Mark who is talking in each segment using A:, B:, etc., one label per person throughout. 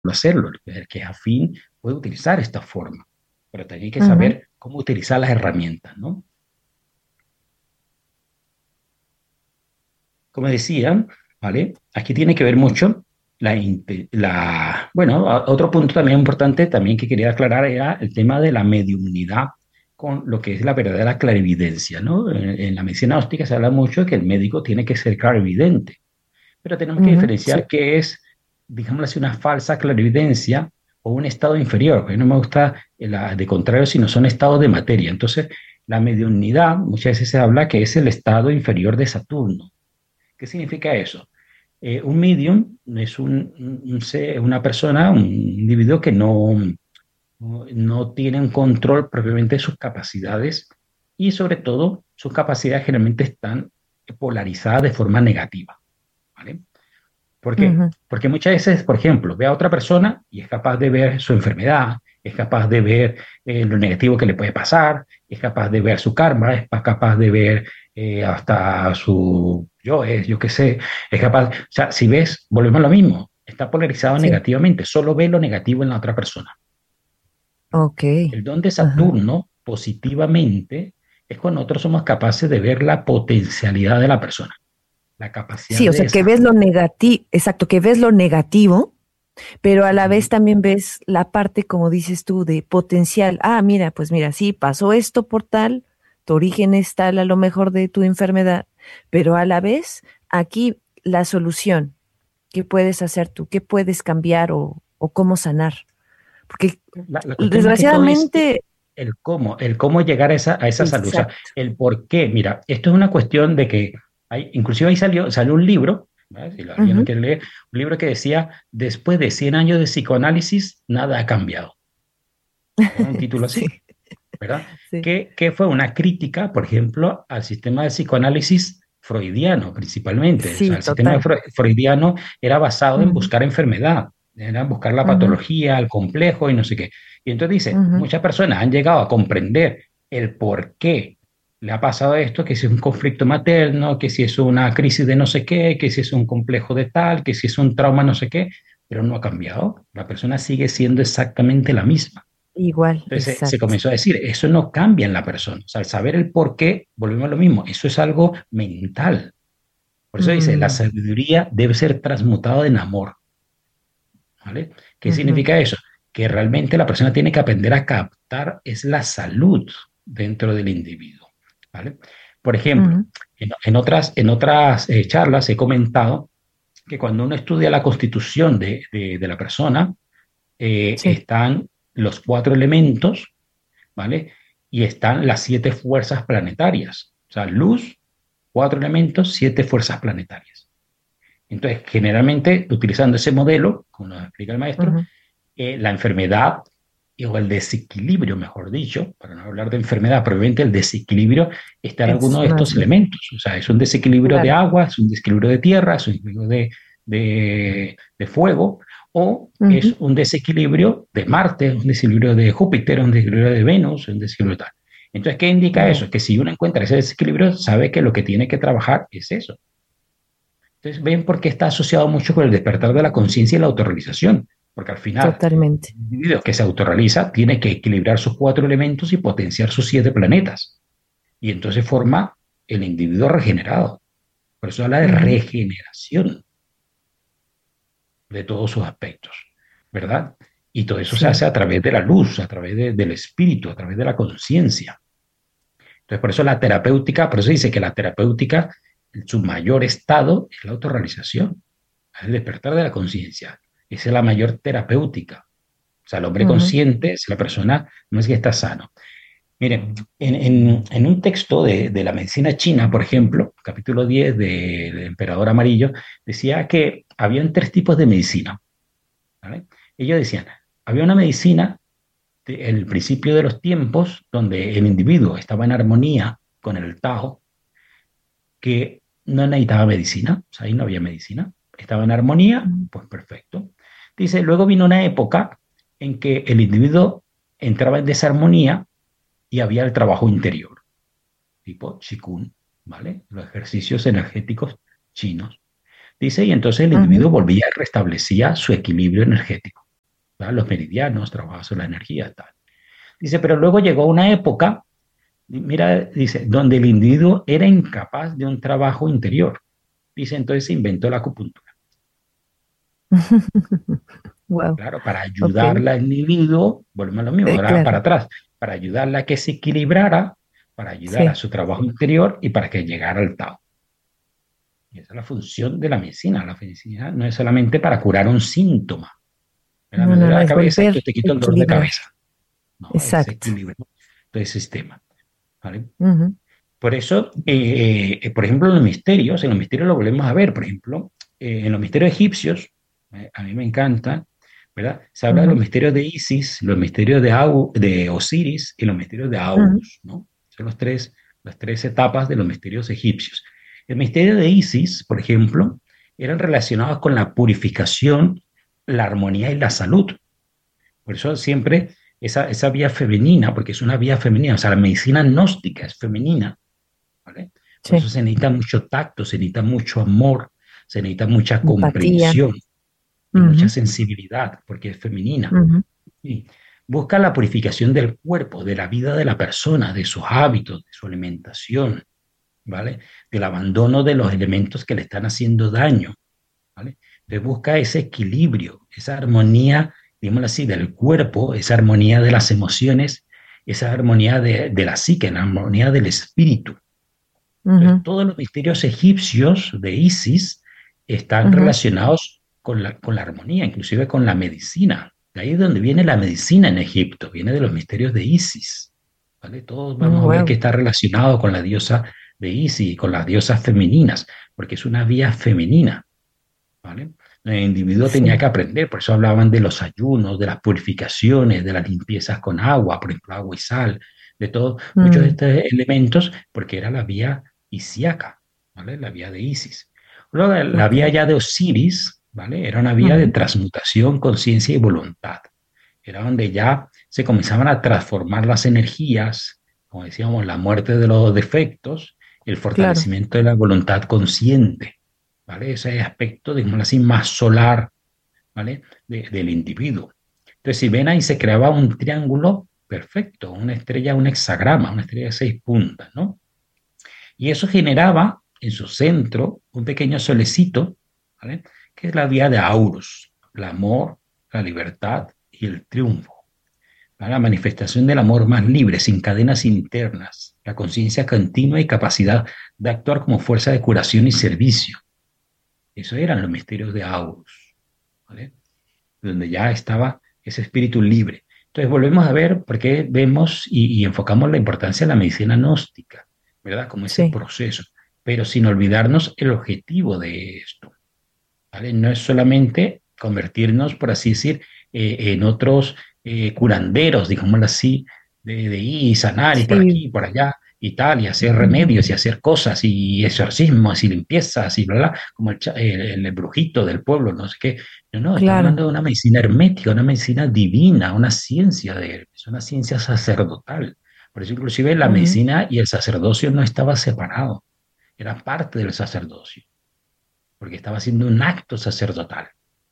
A: hacerlo. El que es afín puede utilizar esta forma, pero también hay que
B: Ujú,
A: saber cómo utilizar las herramientas, ¿no? Como decía, ¿vale? Aquí tiene que ver mucho bueno, otro punto también importante también que quería aclarar era el tema de la mediumnidad con lo que es la verdadera clarividencia, ¿no? En la medicina óptica se habla mucho de que el médico tiene que ser clarividente, pero tenemos que
B: ujú, sí.
A: diferenciar qué es, digámoslo así, una falsa clarividencia o un estado inferior, porque no me gusta de contrario, sino son estados de materia. Entonces, la mediunidad muchas veces se habla que es el estado inferior de Saturno. ¿Qué significa eso? Un medium es una persona, un individuo que no tiene un control propiamente de sus capacidades y sobre todo sus capacidades generalmente están polarizadas de forma negativa. ¿Vale? ¿Por qué?
B: Ujú,
A: Porque muchas veces, por ejemplo, ve a otra persona y es capaz de ver su enfermedad, es capaz de ver lo negativo que le puede pasar, es capaz de ver su karma, es capaz de ver hasta yo qué sé, es capaz, o sea, si ves, volvemos a lo mismo, está polarizado
B: sí.
A: negativamente, solo ve lo negativo en la otra persona.
B: Ok.
A: El don de
B: Ajá.
A: Saturno, positivamente, es cuando nosotros somos capaces de ver la potencialidad de la persona, la capacidad
B: Sí, o
A: de
B: sea, que ves lo
A: desarrollo.
B: negativo, exacto, que ves lo negativo, pero a la vez
A: Ujú.
B: también ves la parte, como dices tú, de potencial. Ah, mira, pues mira, sí, pasó esto por tal, tu origen es tal a lo mejor de tu enfermedad, pero a la vez aquí la solución, ¿qué puedes hacer tú? ¿Qué puedes cambiar o cómo sanar? Porque
A: La cuestión más que todo es
B: desgraciadamente,
A: el cómo llegar a esa salud, o sea,
B: exacto.
A: el por qué. Mira, esto es una cuestión de que inclusive ahí salió un libro, ¿vale? Si alguien lo
B: Ujú.
A: quiere leer, un libro que decía, después de 100 años de psicoanálisis, nada ha cambiado. Era un título así,
B: Sí,
A: ¿verdad?
B: sí.
A: Que fue una crítica, por ejemplo, al sistema de psicoanálisis freudiano, principalmente. O sea,
B: Sí,
A: el sistema
B: total.
A: freudiano era basado en
B: Ujú,
A: buscar enfermedad, era buscar la
B: ujú,
A: patología, el complejo y no sé qué. Y entonces dice,
B: ujú.
A: muchas personas han llegado a comprender el por qué le ha pasado esto, que si es un conflicto materno, que si es una crisis de no sé qué, que si es un complejo de tal, que si es un trauma no sé qué, pero no ha cambiado. La persona sigue siendo exactamente la misma.
B: Igual,
A: Entonces se
B: exacto.
A: comenzó a decir, eso no cambia en la persona. O sea, al saber el por qué, volvemos a lo mismo, eso es algo mental. Por eso dice, la
B: Mm,
A: sabiduría debe ser transmutada en amor. ¿Vale? ¿Qué
B: ujú,
A: significa eso? Que realmente la persona tiene que aprender a captar es la salud dentro del individuo. ¿Vale? Por ejemplo,
B: ujú.
A: en otras charlas he comentado que cuando uno estudia la constitución de la persona,
B: Sí,
A: están los cuatro elementos, ¿vale? Y están las siete fuerzas planetarias. O sea, luz, cuatro elementos, siete fuerzas planetarias. Entonces, generalmente, utilizando ese modelo, como lo explica el maestro,
B: ujú.
A: la enfermedad o el desequilibrio, mejor dicho, para no hablar de enfermedad, probablemente el desequilibrio está en
B: Es
A: alguno de
B: más
A: estos
B: bien,
A: elementos. O sea, es un desequilibrio de
B: claro.
A: agua, es un desequilibrio de tierra, es un desequilibrio de fuego, o es
B: Ujú.
A: un desequilibrio de Marte, un desequilibrio de Júpiter, un desequilibrio de Venus, un desequilibrio de tal. Entonces, ¿qué indica
B: Ya.
A: eso? Que si uno encuentra ese desequilibrio, sabe que lo que tiene que trabajar es eso. Entonces, ven por qué está asociado mucho con el despertar de la conciencia y la autorrealización, porque al final,
B: Totalmente.
A: el individuo que se autorrealiza tiene que equilibrar sus cuatro elementos y potenciar sus siete planetas. Y entonces forma el individuo regenerado. Por eso habla de
B: Ujú.
A: regeneración de todos sus aspectos, ¿verdad? Y todo eso se
B: Sí.
A: hace a través de la luz, a través del espíritu, a través de la conciencia. Entonces, por eso la terapéutica, por eso dice que la terapéutica, su mayor estado es la autorrealización, es el despertar de la conciencia. Esa es la mayor terapéutica. O sea, el hombre
B: Ujú.
A: consciente, si la persona no es que está sano. Miren, en un texto de la medicina china, por ejemplo, capítulo 10 del Emperador Amarillo, decía que habían tres tipos de medicina. ¿Vale? Ellos decían, había una medicina en el principio de los tiempos donde el individuo estaba en armonía con el Tao, que no necesitaba medicina, o sea, ahí no había medicina, estaba en armonía,
B: Ujú.
A: pues perfecto. Dice, luego vino una época en que el individuo entraba en desarmonía y había el trabajo interior, tipo Qigong, ¿vale? Los ejercicios energéticos chinos. Dice, y entonces el
B: Ujú.
A: individuo volvía y restablecía su equilibrio energético. ¿verdad? Los meridianos, trabajaba sobre la energía, tal. Dice, pero luego llegó una época, mira, dice, donde el individuo era incapaz de un trabajo interior. Dice, entonces se inventó la acupuntura.
B: Wow,
A: Claro, para
B: ok,
A: ayudarla al individuo, volvemos a lo mismo, ahora para
B: claro,
A: atrás, para ayudarla a que se equilibrara, para ayudar a
B: sí,
A: su trabajo interior y para que llegara al Tao. Y esa es la función de la medicina. La medicina no es solamente para curar un síntoma. Me
B: no
A: duele
B: nada
A: la
B: más
A: cabeza,
B: volver
A: entonces te
B: a
A: quito el dolor de
B: equilibrar,
A: cabeza. No, es
B: exacto.
A: equilibrio del sistema. ¿Vale?
B: Ujú,
A: Por eso, por ejemplo, en los misterios lo volvemos a ver. Por ejemplo, en los misterios egipcios, a mí me encantan, ¿verdad? Se habla de los
B: ujú,
A: misterios de Isis, los misterios de Osiris y los misterios de
B: ujú,
A: Horus, ¿no? Son las tres etapas de los misterios egipcios. El misterio de Isis, por ejemplo, eran relacionados con la purificación, la armonía y la salud. Por eso siempre esa vía femenina, porque es una vía femenina, o sea, la medicina gnóstica es femenina, ¿vale? Por eso
B: sí,
A: se necesita mucho tacto, se necesita mucho amor, se necesita mucha
B: empatía.
A: comprensión y mucha
B: Ujú,
A: sensibilidad, porque es femenina.
B: ujú,
A: Y busca la purificación del cuerpo, de la vida de la persona, de sus hábitos, de su alimentación, ¿vale? Del abandono de los elementos que le están haciendo daño, ¿vale? Entonces busca ese equilibrio, esa armonía, digámoslo así, del cuerpo, esa armonía de las emociones, esa armonía de la psique, la armonía del espíritu. Entonces,
B: ujú,
A: todos los misterios egipcios de Isis están
B: ujú.
A: relacionados con la armonía, inclusive con la medicina. De ahí es donde viene la medicina en Egipto, viene de los misterios de Isis. ¿Vale? Todos vamos a ver que
B: Wow,
A: está relacionado con la diosa de Isis y con las diosas femeninas, porque es una vía femenina. ¿Vale? El individuo tenía
B: sí.
A: que aprender, por eso hablaban de los ayunos, de las purificaciones, de las limpiezas con agua, por ejemplo, agua y sal, de todos, muchos de
B: Mm,
A: estos elementos, porque era la vía isíaca, ¿vale? La vía de Isis. Luego, la
B: ok.
A: vía ya de Osiris, ¿vale? Era una vía de
B: Ujú,
A: transmutación, conciencia y voluntad. Era donde ya se comenzaban a transformar las energías, como decíamos, la muerte de los defectos, el
B: claro.
A: fortalecimiento de la voluntad consciente. ¿Vale? Ese aspecto, digamos así, más solar, ¿vale? Del individuo. Entonces, si ven ahí, se creaba un triángulo perfecto, una estrella, un hexagrama, una estrella de 6 puntas, ¿no? Y eso generaba en su centro un pequeño solecito, ¿vale? Que es la vía de Aurus, el amor, la libertad y el triunfo. ¿Vale? La manifestación del amor más libre, sin cadenas internas, la conciencia continua y capacidad de actuar como fuerza de curación y servicio. Eso eran los misterios de Aurus, ¿vale? Donde ya estaba ese espíritu libre. Entonces volvemos a ver por qué vemos y enfocamos la importancia de la medicina gnóstica, ¿verdad? Como ese
B: Sí.
A: proceso, pero sin olvidarnos el objetivo de esto, ¿vale? No es solamente convertirnos, por así decir, en otros curanderos, digámoslo así, de ir y sanar y por
B: Sí.
A: aquí y por allá y tal, y hacer
B: Ujú,
A: remedios y hacer cosas y exorcismos y limpiezas y bla, bla, como el brujito del pueblo, no sé qué. No, no, estamos
B: claro.
A: hablando de una medicina hermética, una medicina divina, una ciencia es una ciencia sacerdotal. Por eso inclusive la
B: Ujú,
A: medicina y el sacerdocio no estaba separado, era parte del sacerdocio porque estaba haciendo un acto sacerdotal,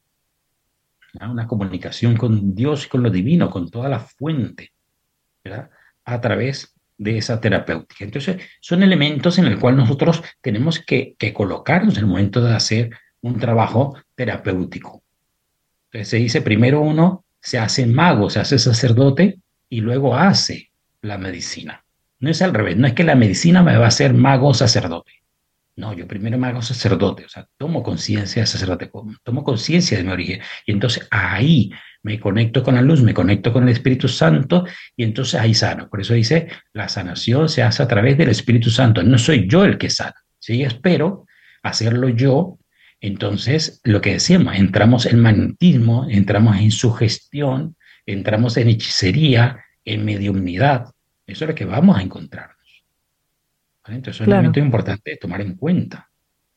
A: ¿no? Una comunicación con Dios y con lo divino, con toda la fuente, ¿verdad? A través de esa terapéutica. Entonces, son elementos en el cual nosotros tenemos que colocarnos en el momento de hacer un trabajo terapéutico. Entonces, se dice, primero uno se hace mago, se hace sacerdote y luego hace la medicina. No es al revés, no es que la medicina me va a hacer mago o sacerdote. No, yo primero me hago sacerdote, o sea, tomo conciencia de sacerdote, tomo conciencia de mi origen. Y entonces ahí me conecto con la luz, me conecto con el Espíritu Santo y entonces ahí sano. Por eso dice, la sanación se hace a través del Espíritu Santo. No soy yo el que sana, ¿sí? Espero hacerlo yo. Entonces, lo que decíamos, entramos en magnetismo, entramos en sugestión, entramos en hechicería, en mediumnidad. Eso es lo que vamos a encontrar. ¿Vale? Entonces, son
B: claro.
A: elementos importantes de tomar en cuenta.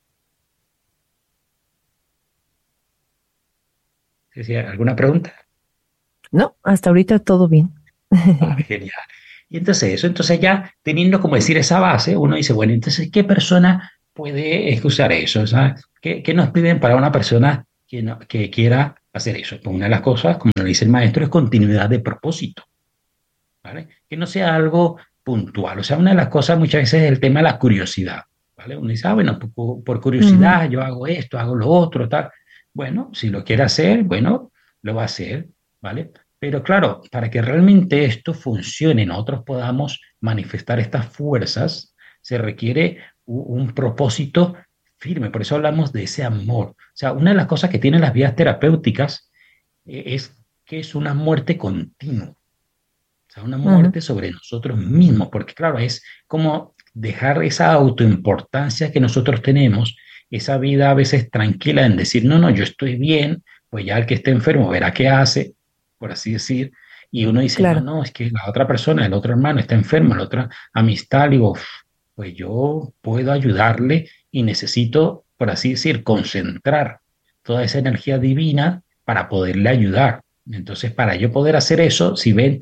A: ¿Sí? ¿Alguna pregunta?
B: No, hasta ahorita todo bien.
A: Ah, genial. Y entonces eso, entonces ya teniendo como decir esa base, uno dice, bueno, entonces, ¿qué persona puede usar eso? O sea, ¿qué nos piden para una persona que quiera hacer eso. Pues una de las cosas, como lo dice el maestro, es continuidad de propósito, ¿vale? Que no sea algo puntual. O sea, una de las cosas muchas veces es el tema de la curiosidad, ¿vale? Uno dice, bueno, por
B: Ujú.
A: curiosidad yo hago esto, hago lo otro, tal. Bueno, si lo quiere hacer, bueno, lo va a hacer, ¿vale? Pero claro, para que realmente esto funcione, nosotros podamos manifestar estas fuerzas, se requiere un propósito firme. Por eso hablamos de ese amor. O sea, una de las cosas que tienen las vías terapéuticas es que es una muerte continua. O sea, una
B: Ujú.
A: muerte sobre nosotros mismos, porque claro, es como dejar esa autoimportancia que nosotros tenemos, esa vida a veces tranquila en decir, no, no, yo estoy bien, pues ya el que esté enfermo verá qué hace, por así decir, y uno dice, no,
B: Claro.
A: no, es que la otra persona, el otro hermano está enfermo, la otra amistad, digo, "Uf, pues yo puedo ayudarle y necesito, por así decir, concentrar toda esa energía divina para poderle ayudar. Entonces, para yo poder hacer eso, si ven,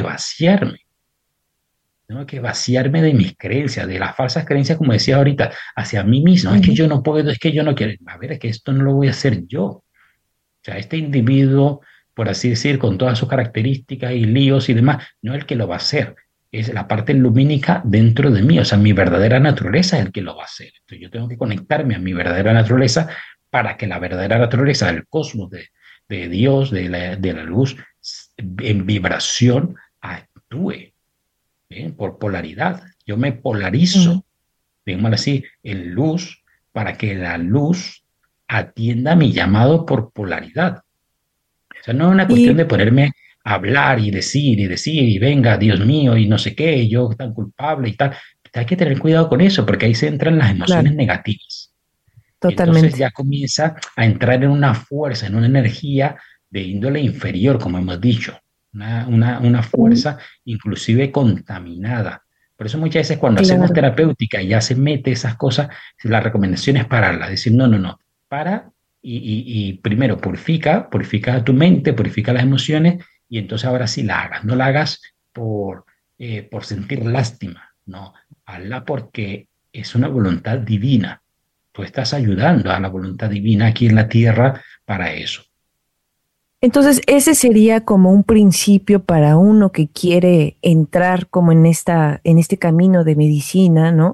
A: tengo que vaciarme de mis creencias, de las falsas creencias, como decía ahorita, hacia mí mismo. Es que
B: Ujú.
A: yo no puedo, es que yo no quiero. A ver, es que esto no lo voy a hacer yo. O sea, este individuo, por así decir, con todas sus características y líos y demás, no es el que lo va a hacer. Es la parte lumínica dentro de mí, o sea, mi verdadera naturaleza es el que lo va a hacer. Entonces, yo tengo que conectarme a mi verdadera naturaleza para que la verdadera naturaleza del cosmos, de Dios, de la luz, en vibración, actúe, ¿bien? Por polaridad. Yo me
B: Ujú.
A: polarizo, digámoslo así, en luz para que la luz atienda mi llamado por polaridad. O sea, no es una cuestión
B: Y,
A: de ponerme a hablar y decir, y venga, Dios mío, y no sé qué, y yo tan culpable y tal. Hay que tener cuidado con eso, porque ahí se entran las
B: claro,
A: emociones negativas. Y entonces
B: totalmente.
A: ya comienza a entrar en una fuerza, en una energía de índole inferior, como hemos dicho, una
B: Mm.
A: fuerza inclusive contaminada. Por eso muchas veces cuando hacemos
B: Claro.
A: terapéutica y ya se mete esas cosas, la recomendación es pararla, decir, no, no, no, para y primero purifica tu mente, purifica las emociones y entonces ahora sí la hagas. No la hagas por sentir lástima, no, hazla porque es una voluntad divina. Tú estás ayudando a la voluntad divina aquí en la tierra para eso.
B: Entonces, ese sería como un principio para uno que quiere entrar como en en este camino de medicina, ¿no?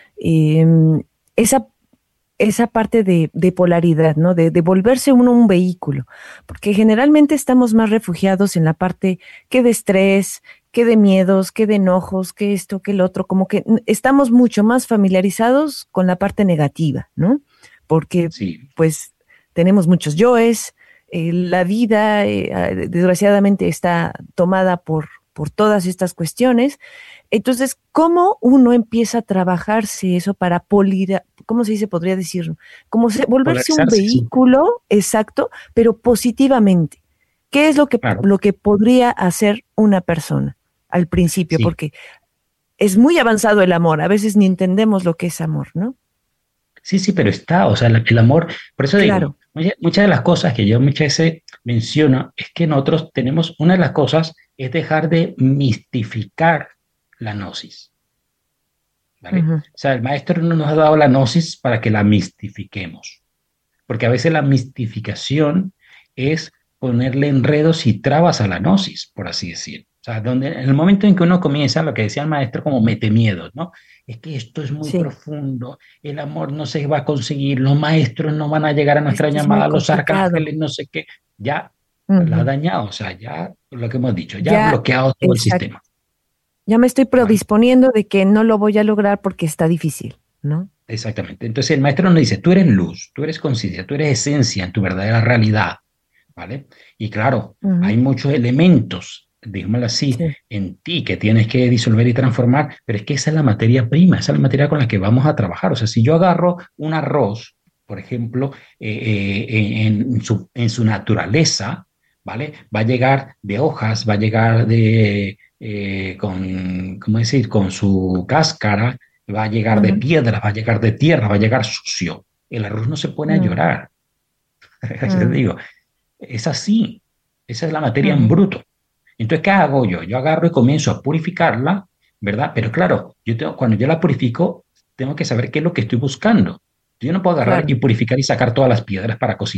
B: Em, esa, esa parte de polaridad, ¿no? De volverse uno un vehículo, porque generalmente estamos más refugiados en la parte que de estrés, que de miedos, que de enojos, que esto, que el otro, como que estamos mucho más familiarizados con la parte negativa, ¿no? Porque
A: Sí,
B: pues tenemos muchos yoes, la vida desgraciadamente está tomada por todas estas cuestiones. Entonces, ¿cómo uno empieza a trabajarse eso para ¿cómo se dice? Podría decir, volverse un
A: polarizarse, sí,
B: vehículo exacto, pero positivamente. ¿Qué es
A: claro,
B: lo que podría hacer una persona al principio?
A: sí,
B: Porque es muy avanzado el amor, a veces ni entendemos lo que es amor, ¿no?
A: sí, sí, pero está, o sea, el amor, por eso digo,
B: Claro.
A: muchas de las cosas que yo muchas veces menciono es que nosotros tenemos, una de las cosas es dejar de mistificar la gnosis, ¿vale?
B: Ujú.
A: O sea, el maestro no nos ha dado la gnosis para que la mistifiquemos, porque a veces la mistificación es ponerle enredos y trabas a la gnosis, por así decir. O sea, donde, en el momento en que uno comienza, lo que decía el maestro, como mete miedos, ¿no? Es que esto es muy
B: Sí,
A: profundo, el amor no se va a conseguir, los maestros no van a llegar a nuestra
B: esto es muy
A: llamada, los
B: complicado.
A: arcángeles, no sé qué. Ya la ha
B: Ujú.
A: dañado, o sea, ya lo que hemos dicho, ya ha
B: Ya,
A: bloqueado todo el
B: exacto.
A: sistema,
B: Ya me estoy
A: ¿vale?
B: predisponiendo de que no lo voy a lograr porque está difícil, ¿no?
A: Exactamente. Entonces el maestro nos dice, tú eres luz, tú eres conciencia, tú eres esencia en tu verdadera realidad, ¿vale? Y claro,
B: Ujú.
A: hay muchos elementos, digámoslo así,
B: Sí.
A: en ti que tienes que disolver y transformar, pero es que esa es la materia prima, esa es la materia con la que vamos a trabajar. O sea, si yo agarro un arroz, por ejemplo, en su naturaleza, ¿vale? Va a llegar de hojas, va a llegar ¿cómo decir? Con su cáscara, va a llegar de
B: Ujú.
A: piedra, va a llegar de tierra, va a llegar sucio. El arroz no se pone a
B: Mm.
A: llorar. Yo
B: Mm.
A: digo, es así. Esa es la materia en
B: Ujú.
A: bruto. Entonces, ¿qué hago yo? Yo agarro y comienzo a purificarla, ¿verdad? Pero claro, cuando yo la purifico, tengo que saber qué es lo que estoy buscando. Yo no puedo agarrar y
B: Claro.
A: purificar y sacar todas las piedras para cocinar.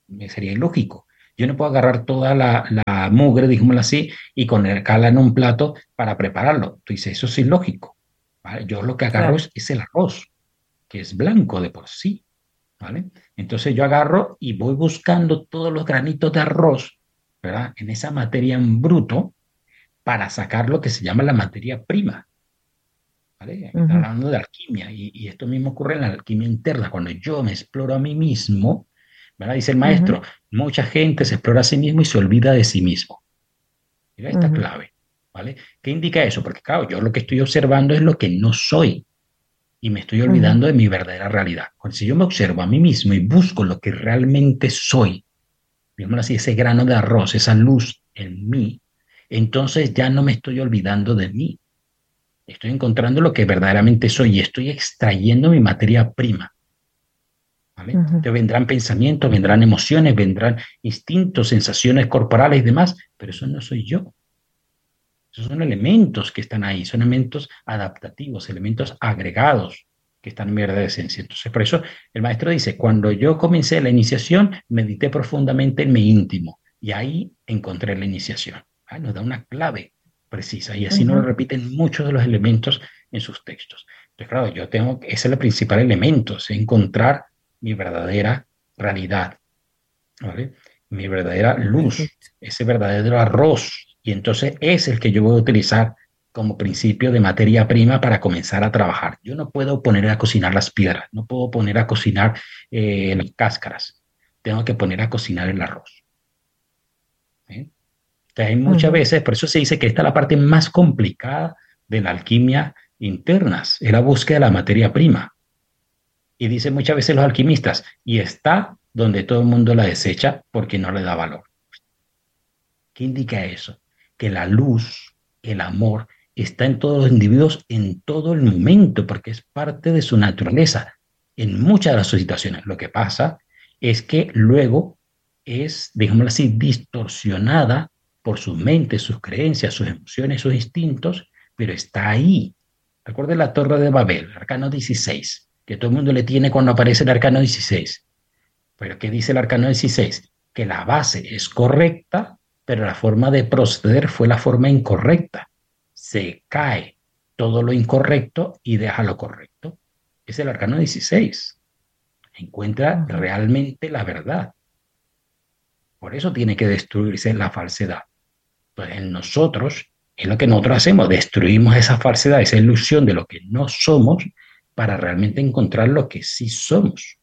A: me sería ilógico. Yo no puedo agarrar toda la mugre, digámoslo así, y colocarla en un plato para prepararlo. Tú dices, eso es ilógico, ¿vale? Yo lo que agarro
B: claro.
A: es el arroz, que es blanco de por sí, ¿vale? Entonces yo agarro y voy buscando todos los granitos de arroz, ¿verdad? En esa materia en bruto para sacar lo que se llama la materia prima, ¿vale? Aquí está
B: Ujú,
A: hablando de alquimia y esto mismo ocurre en la alquimia interna, cuando yo me exploro a mí mismo, ¿verdad? Dice el
B: ujú,
A: maestro, mucha gente se explora a sí mismo y se olvida de sí mismo. Mira esta
B: ujú,
A: clave, ¿vale? ¿Qué indica eso? Porque claro, yo lo que estoy observando es lo que no soy y me estoy
B: ujú,
A: olvidando de mi verdadera realidad. Cuando si yo me observo a mí mismo y busco lo que realmente soy, digámoslo así, ese grano de arroz, esa luz en mí, entonces ya no me estoy olvidando de mí. Estoy encontrando lo que verdaderamente soy y estoy extrayendo mi materia prima, ¿vale?
B: ujú.
A: Entonces vendrán pensamientos, vendrán emociones, vendrán instintos, sensaciones corporales y demás, pero eso no soy yo. Esos son elementos que están ahí, son elementos adaptativos, elementos agregados que están en mi verdadera esencia. Entonces, por eso el maestro dice, cuando yo comencé la iniciación, medité profundamente en mi íntimo y ahí encontré la iniciación. Ah, nos da una clave precisa y así nos lo
B: Ujú,
A: repiten muchos de los elementos en sus textos. Entonces, claro, ese es el principal elemento, es encontrar mi verdadera realidad, ¿vale? Mi verdadera luz,
B: perfecto.
A: ese verdadero arroz. Y entonces es el que yo voy a utilizar como principio de materia prima para comenzar a trabajar. Yo no puedo poner a cocinar las piedras, no puedo poner a cocinar las cáscaras. Tengo que poner a cocinar el arroz. ¿Eh? Entonces, hay muchas
B: Ujú,
A: veces, por eso se dice que esta es la parte más complicada de la alquimia internas, es la búsqueda de la materia prima. Y dicen muchas veces los alquimistas, y está donde todo el mundo la desecha porque no le da valor. ¿Qué indica eso? Que la luz, el amor, está en todos los individuos en todo el momento, porque es parte de su naturaleza en muchas de las situaciones. Lo que pasa es que luego es, digámoslo así, distorsionada por su mente, sus creencias, sus emociones, sus instintos, pero está ahí. Recuerden la Torre de Babel, el Arcano 16, que todo el mundo le tiene cuando aparece el Arcano 16. Pero ¿qué dice el Arcano 16? Que la base es correcta, pero la forma de proceder fue la forma incorrecta. Se cae todo lo incorrecto y deja lo correcto. Es el Arcano 16. Encuentra
B: ujú.
A: realmente la verdad. Por eso tiene que destruirse la falsedad. Pues en nosotros es lo que nosotros hacemos, destruimos esa falsedad, esa ilusión de lo que no somos para realmente encontrar lo que sí somos.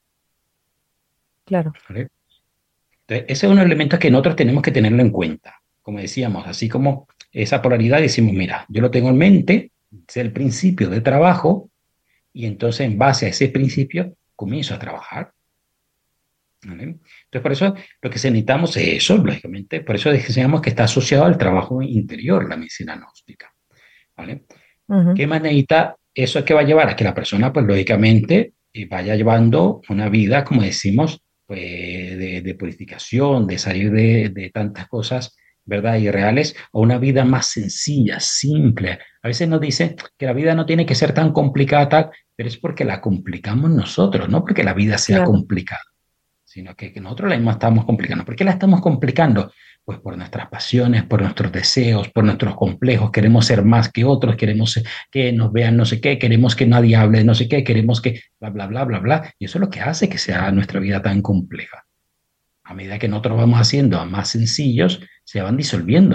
B: Claro.
A: ¿Vale? Entonces, ese es un elemento que nosotros tenemos que tenerlo en cuenta. Como decíamos, así como esa polaridad, decimos, mira, yo lo tengo en mente, es el principio de trabajo, y entonces en base a ese principio comienzo a trabajar. ¿Vale? Entonces, por eso lo que necesitamos es eso, lógicamente, por eso decíamos que está asociado al trabajo interior, la medicina gnóstica. ¿Vale?
B: Ujú,
A: ¿Qué más necesita? Eso que va a llevar a que la persona, pues lógicamente, vaya llevando una vida, como decimos, pues, de purificación, de salir de tantas cosas, ¿verdad? Irreales, a una vida más sencilla, simple. A veces nos dicen que la vida no tiene que ser tan complicada, tal, pero es porque la complicamos nosotros, no porque la vida sea
B: claro.
A: complicada, sino que nosotros la misma estamos complicando. ¿Por qué la estamos complicando? Pues por nuestras pasiones, por nuestros deseos, por nuestros complejos. Queremos ser más que otros, queremos que nos vean no sé qué, queremos que nadie hable de no sé qué, queremos que bla, bla, bla, bla, bla. Y eso es lo que hace que sea nuestra vida tan compleja. A medida que nosotros vamos haciendo más sencillos, se van disolviendo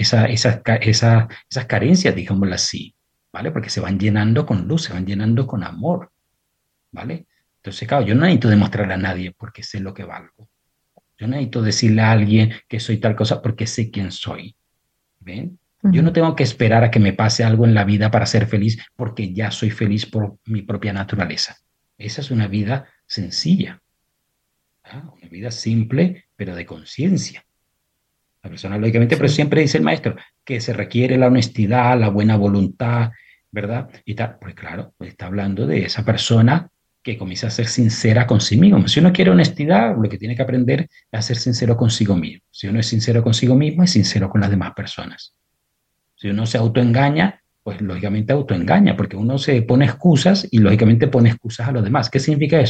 A: esas carencias, digámoslo así, ¿vale? Porque se van llenando con luz, se van llenando con amor, ¿vale? Entonces, claro, yo no necesito demostrarle a nadie porque sé lo que valgo. Yo no necesito decirle a alguien que soy tal cosa porque sé quién soy. ¿Ven? Yo no
B: Ujú,
A: tengo que esperar a que me pase algo en la vida para ser feliz porque ya soy feliz por mi propia naturaleza. Esa es una vida sencilla, ¿ah? Una vida simple, pero de conciencia. La persona, lógicamente, pero
B: sí,
A: siempre dice el maestro que se requiere la honestidad, la buena voluntad, ¿verdad? Y tal, pues claro, pues está hablando de esa persona que comienza a ser sincera con sí mismo. Si uno quiere honestidad, lo que tiene que aprender es a ser sincero consigo mismo. Si uno es sincero consigo mismo, es sincero con las demás personas. Si uno se autoengaña, pues lógicamente autoengaña, porque uno se pone excusas y lógicamente pone excusas a los demás. ¿Qué significa eso?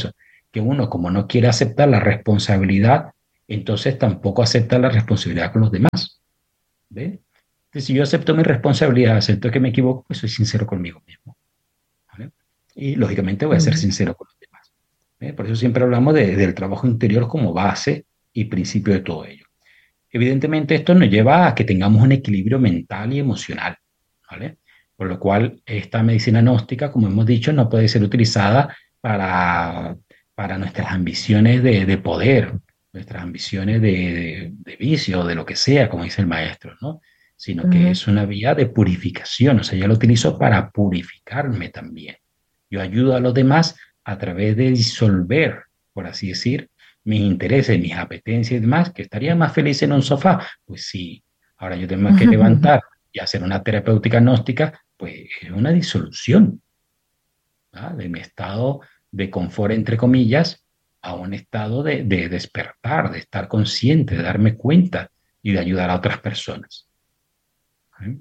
A: que uno, como no quiere aceptar la responsabilidad, entonces tampoco acepta la responsabilidad con los demás. ¿Ve? Entonces, si yo acepto mi responsabilidad, acepto que me equivoco, pues soy sincero conmigo mismo. ¿Vale? Y lógicamente voy a ser
B: Mm.
A: sincero con los demás. ¿Ve? Por eso siempre hablamos del trabajo interior como base y principio de todo ello. Evidentemente esto nos lleva a que tengamos un equilibrio mental y emocional, ¿vale? Por lo cual esta medicina gnóstica, como hemos dicho, no puede ser utilizada para, para nuestras ambiciones de poder, nuestras ambiciones de vicio, de lo que sea, como dice el maestro, ¿no? Sino que
B: Ujú.
A: es una vía de purificación, o sea, yo lo utilizo para purificarme también. Yo ayudo a los demás a través de disolver, por así decir, mis intereses, mis apetencias y demás, que estaría más feliz en un sofá. Pues sí, ahora yo tengo que levantar y hacer una terapéutica gnóstica, pues es una disolución, ¿ah? De mi estado de confort, entre comillas, a un estado de despertar, de estar consciente, de darme cuenta y de ayudar a otras personas. ¿Eh?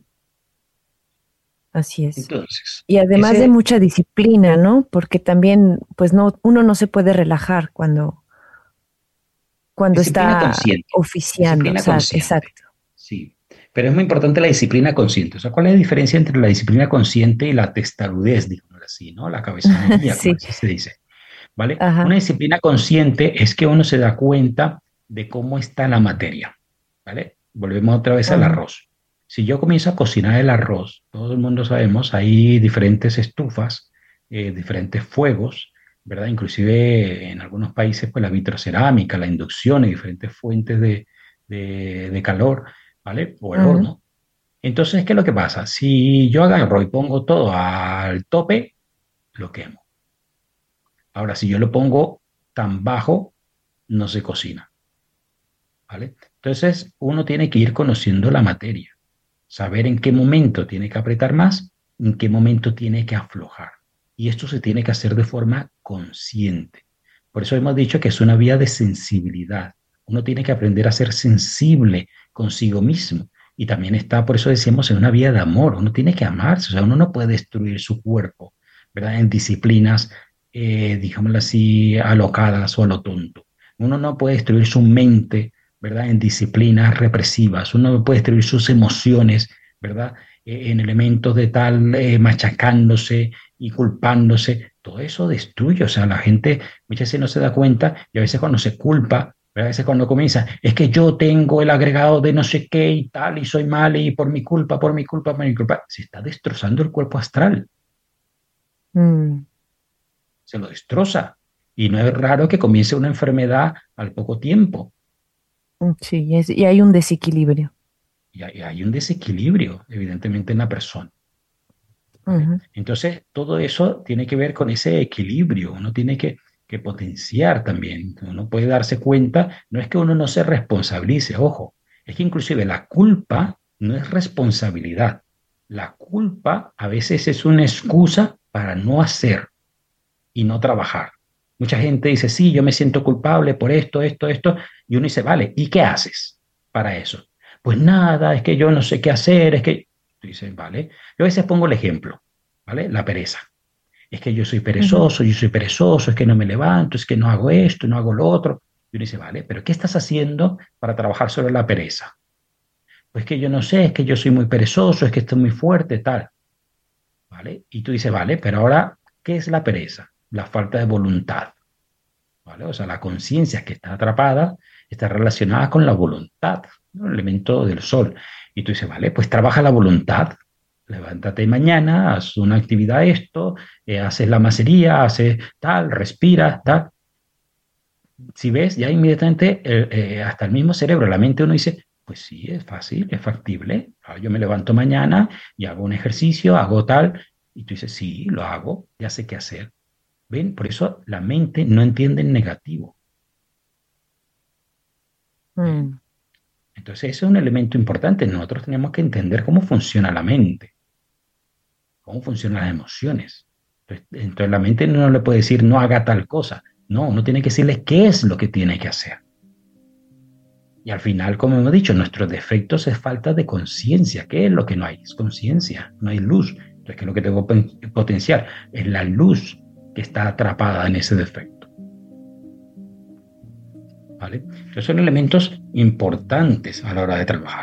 B: Así es.
A: Entonces,
B: Y además de
A: ese
B: mucha disciplina, ¿no? Porque también, pues no, uno no se puede relajar cuando
A: disciplina
B: está
A: consciente,
B: oficiando,
A: disciplina consciente,
B: exacto.
A: sí. Pero es muy importante la disciplina consciente. O sea, ¿cuál es la diferencia entre la disciplina consciente y la testarudez, digamos así, ¿no? La cabezonería, como
B: Sí,
A: así se dice, ¿vale? Una
B: ajá.
A: disciplina consciente es que uno se da cuenta de cómo está la materia, ¿vale? Volvemos otra vez al
B: Ujú,
A: arroz. Si yo comienzo a cocinar el arroz, todo el mundo sabemos, hay diferentes estufas, diferentes fuegos, ¿verdad? Inclusive en algunos países, pues la vitrocerámica, la inducción y diferentes fuentes de calor, ¿vale? O el
B: ujú.
A: horno. Entonces, ¿qué es lo que pasa? Si yo agarro y pongo todo al tope, lo quemo. Ahora, si yo lo pongo tan bajo, no se cocina, ¿vale? Entonces, uno tiene que ir conociendo la materia, saber en qué momento tiene que apretar más, en qué momento tiene que aflojar. Y esto se tiene que hacer de forma consciente. Por eso hemos dicho que es una vía de sensibilidad. Uno tiene que aprender a ser sensible consigo mismo. Y también está, por eso decimos, en una vía de amor. Uno tiene que amarse, o sea, uno no puede destruir su cuerpo, ¿verdad? En disciplinas, digámoslo así, alocadas o a lo tonto. Uno no puede destruir su mente, ¿verdad? En disciplinas represivas. Uno no puede destruir sus emociones, ¿verdad? En elementos de tal machacándose y culpándose. Todo eso destruye. O sea, la gente muchas veces no se da cuenta y a veces cuando se culpa, ¿verdad? A veces cuando comienza, es que yo tengo el agregado de no sé qué y tal y soy mal y por mi culpa, por mi culpa, por mi culpa, se está destrozando el cuerpo astral,
B: Mm,
A: se lo destroza. Y no es raro que comience una enfermedad al poco tiempo.
B: sí, y hay un desequilibrio.
A: Y hay un desequilibrio, evidentemente, en la persona. ¿Vale?
B: Ujú,
A: Entonces, todo eso tiene que ver con ese equilibrio, uno tiene que potenciar también, uno puede darse cuenta, no es que uno no se responsabilice, ojo, es que inclusive la culpa no es responsabilidad, la culpa a veces es una excusa para no hacer y no trabajar. Mucha gente dice, sí, yo me siento culpable por esto, esto, esto, y uno dice, vale, ¿y qué haces para eso? Pues nada, es que yo no sé qué hacer, es que, tú dices, vale, yo a veces pongo el ejemplo, ¿vale? La pereza. Es que
B: ujú.
A: yo soy perezoso, es que no me levanto, es que no hago esto, no hago lo otro. Y uno dice, vale, pero ¿qué estás haciendo para trabajar sobre la pereza? Pues que yo no sé, es que yo soy muy perezoso, es que estoy muy fuerte, tal, ¿vale? Y tú dices, vale, pero ahora, ¿qué es la pereza? La falta de voluntad. ¿Vale? O sea, la conciencia que está atrapada está relacionada con la voluntad, ¿no? El elemento del sol. Y tú dices, vale, pues trabaja la voluntad. Levántate mañana, haz una actividad esto, haces la macería, haces tal, respira, tal. Si ves, ya inmediatamente hasta el mismo cerebro, la mente uno dice, pues sí, es fácil, es factible. Ah, yo me levanto mañana y hago un ejercicio, hago tal, y tú dices, sí, lo hago, ya sé qué hacer. ¿Ven? Por eso la mente no entiende en negativo. ¿Ven?
B: Mm,
A: Entonces, ese es un elemento importante. Nosotros tenemos que entender cómo funciona la mente, cómo funcionan las emociones. Entonces, la mente no le puede decir no haga tal cosa. No, uno tiene que decirle qué es lo que tiene que hacer. Y al final, como hemos dicho, nuestros defectos es falta de conciencia. ¿Qué es lo que no hay? Es conciencia, no hay luz. Entonces, ¿qué es lo que tengo que potenciar? Es la luz que está atrapada en ese defecto. ¿vale? Entonces son elementos importantes a la hora de trabajar.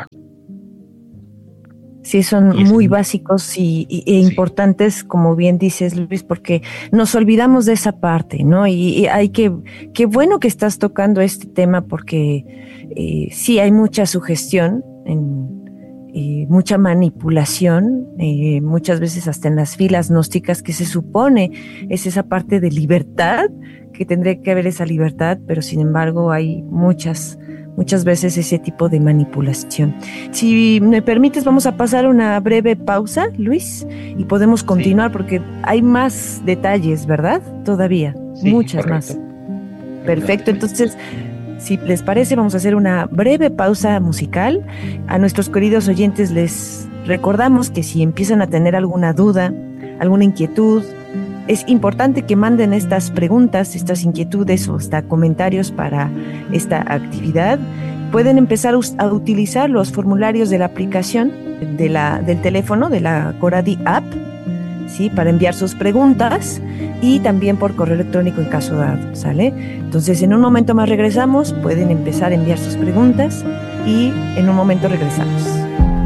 B: Sí, son
A: Y es,
B: muy básicos e
A: sí,
B: importantes, como bien dices, Luis, porque nos olvidamos de esa parte, ¿no? Y hay qué bueno que estás tocando este tema, porque sí hay mucha sugestión, mucha manipulación, muchas veces hasta en las filas gnósticas, que se supone es esa parte de libertad, que tendría que haber esa libertad, pero sin embargo hay muchas veces ese tipo de manipulación. Si me permites, vamos a pasar una breve pausa, Luis, y podemos
A: sí,
B: continuar porque hay más detalles, ¿verdad? Todavía,
A: sí,
B: muchas
A: correcto.
B: más. Perfecto,
A: Seguramente.
B: entonces, si les parece, vamos a hacer una breve pausa musical. A nuestros queridos oyentes les recordamos que si empiezan a tener alguna duda, alguna inquietud, es importante que manden estas preguntas, estas inquietudes o hasta comentarios para esta actividad. Pueden empezar a utilizar los formularios de la aplicación del teléfono, de la Coradi App, ¿sí? Para enviar sus preguntas, y también por correo electrónico en caso dado, ¿sale? Entonces, en un momento más regresamos, pueden empezar a enviar sus preguntas y en un momento regresamos.